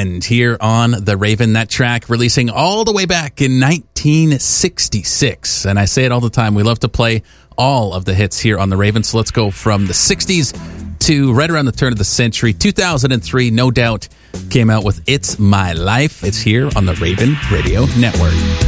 Friend here on The Raven. That track releasing all the way back in 1966. And I say it all the time, we love to play all of the hits here on The Raven. So let's go from the 60s to right around the turn of the century. 2003, No Doubt, came out with It's My Life. It's here on the Raven Radio Network.